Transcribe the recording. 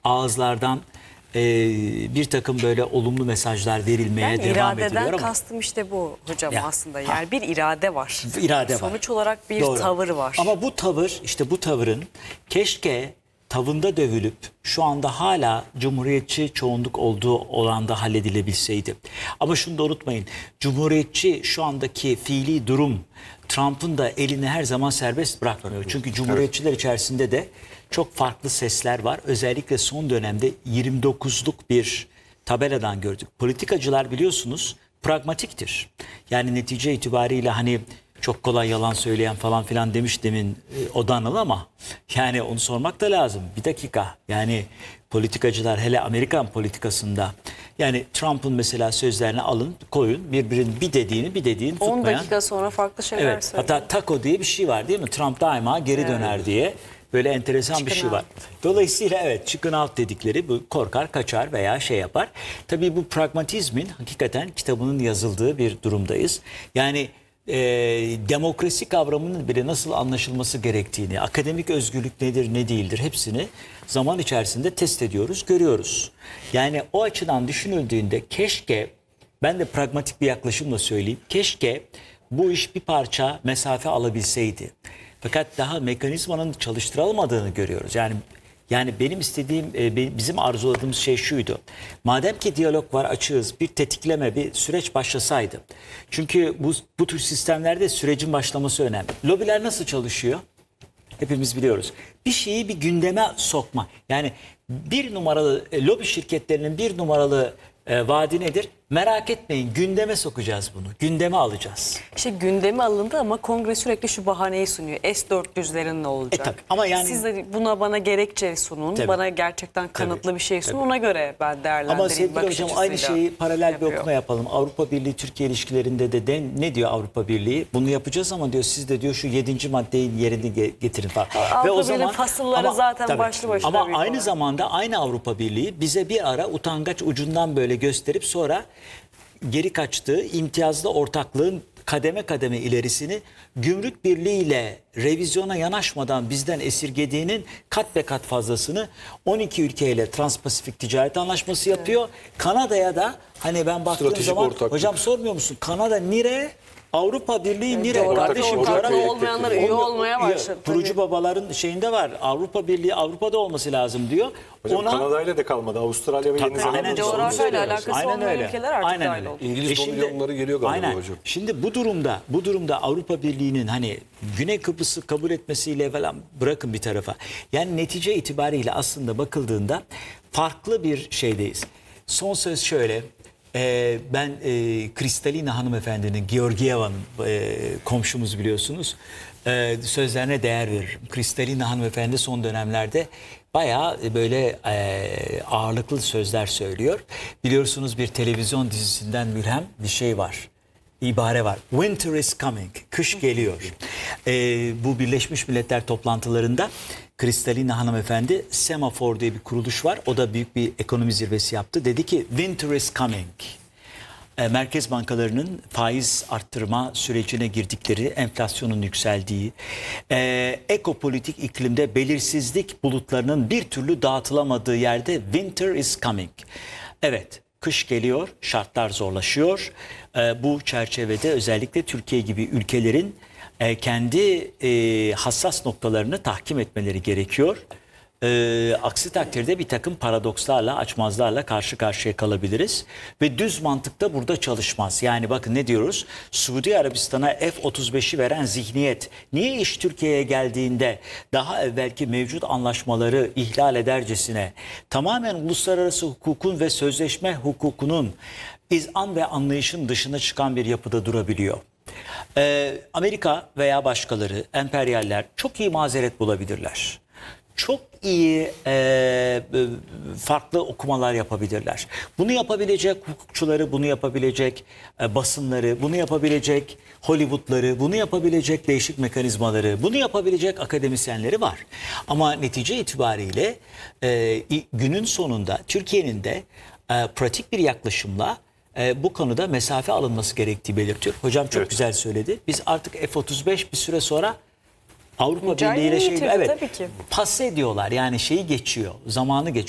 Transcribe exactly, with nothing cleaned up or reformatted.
ağızlardan e, bir takım böyle olumlu mesajlar verilmeye Yani devam ediliyor iradeden ama kastım işte bu hocam Ya, aslında. ha. Yani bir irade var. irade var. Sonuç olarak bir Doğru. tavır var. Ama bu tavır, işte bu tavırın keşke tavında dövülüp şu anda hala cumhuriyetçi çoğunluk olduğu oranda halledilebilseydi. Ama şunu da unutmayın, cumhuriyetçi şu andaki fiili durum Trump'ın da elini her zaman serbest bırakmıyor. Çünkü cumhuriyetçiler evet. içerisinde de çok farklı sesler var. Özellikle son dönemde yirmi dokuzluk bir tabeladan gördük. Politikacılar biliyorsunuz pragmatiktir. Yani netice itibariyle hani çok kolay yalan söyleyen falan filan demiş demin e, O'Donnell ama yani onu sormak da lazım. Bir dakika, yani politikacılar hele Amerikan politikasında yani Trump'ın mesela sözlerini alın koyun, birbirinin bir dediğini bir dediğini tutmayan. on dakika sonra farklı şeyler evet, söylüyor. Hatta taco diye bir şey var değil mi? Trump daima geri evet. döner diye böyle enteresan Chicken bir şey out. var. Dolayısıyla evet, chicken out dedikleri bu, korkar kaçar veya şey yapar. Tabii bu pragmatizmin hakikaten kitabının yazıldığı bir durumdayız. Yani e, demokrasi kavramının bile nasıl anlaşılması gerektiğini, akademik özgürlük nedir ne değildir hepsini zaman içerisinde test ediyoruz, görüyoruz. Yani o açıdan düşünüldüğünde keşke, ben de pragmatik bir yaklaşımla söyleyeyim, keşke bu iş bir parça mesafe alabilseydi. Fakat daha mekanizmanın çalıştırılmadığını görüyoruz. Yani yani benim istediğim, bizim arzuladığımız şey şuydu. Madem ki diyalog var, açığız, bir tetikleme, bir süreç başlasaydı. Çünkü bu, bu tür sistemlerde sürecin başlaması önemli. Lobiler nasıl çalışıyor? Hepimiz biliyoruz. Bir şeyi bir gündeme sokma. Yani bir numaralı lobi şirketlerinin bir numaralı e, vaadi nedir? Merak etmeyin, gündeme sokacağız bunu. Gündeme alacağız. İşte gündeme alındı ama kongre sürekli şu bahaneyi sunuyor. S dört yüzlerin ne olacak? E, tabii. Ama yani, siz de buna bana gerekçe sunun. Tabii. Bana gerçekten kanıtlı Tabii. bir şey sunun. Tabii. Ona göre ben değerlendireyim. Ama sevgili hocam aynı şeyi paralel yapıyor. bir okuma yapalım. Avrupa Birliği Türkiye ilişkilerinde de, de ne diyor Avrupa Birliği? Bunu yapacağız ama diyor siz de diyor şu yedinci maddeyi yerini getirin falan. Avrupa Ve o zaman fasılları ama, zaten tabii, başlı başına. Ama aynı olarak. zamanda aynı Avrupa Birliği bize bir ara utangaç ucundan böyle gösterip sonra geri kaçtığı imtiyazlı ortaklığın kademe kademe ilerisini gümrük birliğiyle revizyona yanaşmadan bizden esirgediğinin kat be kat fazlasını on iki ülkeyle Transpasifik Ticaret Anlaşması yapıyor. Evet. Kanada'ya da hani ben baktığım Stratejik zaman ortaklık. Hocam sormuyor musun? Kanada nire? Avrupa Birliği yani nire? Kardeşim ortaklı olmayanlar üye olmaya başladı. Kurucu babaların şeyinde var. Avrupa Birliği Avrupa'da olması lazım diyor. Hocam Ona, Kanada'yla da kalmadı. Avustralya ve Yeni Zelanda'da. Coğrafyayla alakası aynen olmayan öyle. ülkeler artık aynen dahil oldu. İngiliz komisyonları geliyor galiba aynen. hocam. Şimdi bu durumda bu durumda Avrupa Birliği'nin hani Güney Kıbrıs'ı kabul etmesiyle falan bırakın bir tarafa. Yani netice itibariyle aslında bakıldığında farklı bir şeydeyiz. Son söz şöyle. Ee, ben e, Kristalina hanımefendinin, Georgieva'nın e, komşumuz biliyorsunuz, e, sözlerine değer veririm. Kristalina hanımefendi son dönemlerde bayağı böyle e, ağırlıklı sözler söylüyor. Biliyorsunuz bir televizyon dizisinden mülhem bir şey var. İbare var. Winter is coming. Kış geliyor. Ee, bu Birleşmiş Milletler toplantılarında Kristalina hanımefendi Semafor diye bir kuruluş var. O da büyük bir ekonomi zirvesi yaptı. Dedi ki winter is coming. Ee, merkez bankalarının faiz arttırma sürecine girdikleri, enflasyonun yükseldiği, e, ekopolitik iklimde belirsizlik bulutlarının bir türlü dağıtılamadığı yerde winter is coming. Evet. Kış geliyor, şartlar zorlaşıyor. Ee, bu çerçevede özellikle Türkiye gibi ülkelerin e, kendi e, hassas noktalarını tahkim etmeleri gerekiyor. E, aksi takdirde bir takım paradokslarla, açmazlarla karşı karşıya kalabiliriz. Ve düz mantıkta burada çalışmaz. Yani bakın ne diyoruz? Suudi Arabistan'a F otuz beşi veren zihniyet niye iş Türkiye'ye geldiğinde daha evvelki mevcut anlaşmaları ihlal edercesine tamamen uluslararası hukukun ve sözleşme hukukunun izan ve anlayışın dışına çıkan bir yapıda durabiliyor? Ee, Amerika veya başkaları, emperyaller çok iyi mazeret bulabilirler. Çok iyi e, farklı okumalar yapabilirler. Bunu yapabilecek hukukçuları, bunu yapabilecek e, basınları, bunu yapabilecek Hollywood'ları, bunu yapabilecek değişik mekanizmaları, bunu yapabilecek akademisyenleri var. Ama netice itibariyle e, günün sonunda Türkiye'nin de e, pratik bir yaklaşımla e, bu konuda mesafe alınması gerektiği belirtiyor. Hocam çok evet. güzel söyledi. Biz artık F otuz beş bir süre sonra Avrupa Birliği ile şey, evet, pas ediyorlar. Yani şeyi geçiyor, zamanı geçiyor.